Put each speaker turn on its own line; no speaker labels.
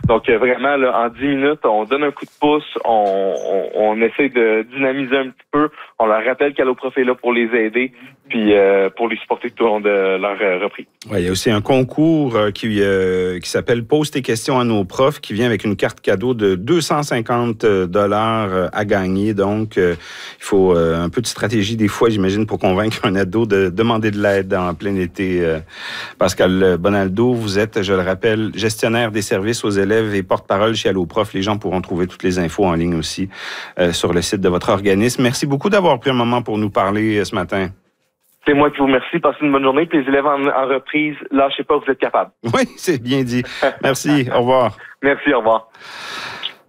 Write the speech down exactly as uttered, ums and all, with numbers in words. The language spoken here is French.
Donc, euh, vraiment, là, en dix minutes, on donne un coup de pouce, on, on, on essaie de dynamiser un petit peu, on leur rappelle qu'Alloprof est là pour les aider, puis euh, pour les supporter tout au long de leur euh, reprise.
Ouais, il y a aussi un concours euh, qui, euh, qui s'appelle « Pose tes questions à nos profs » qui vient avec une carte cadeau de deux cent cinquante dollars à gagner. Donc, euh, il faut euh, un peu de stratégie des fois, j'imagine, pour convaincre un ado de demander de l'aide en plein été. Euh, Pascal Bonaldo, vous êtes, je le rappelle, gestionnaire des services aux élèves et porte-parole chez Alloprof. Les gens pourront trouver toutes les infos en ligne aussi euh, sur le site de votre organisme. Merci beaucoup d'avoir pris un moment pour nous parler euh, ce matin.
C'est moi qui vous remercie. Passez une bonne journée. Puis les élèves en, en reprise, lâchez pas, vous êtes capables.
Oui, c'est bien dit. Merci. Au revoir.
Merci, au revoir.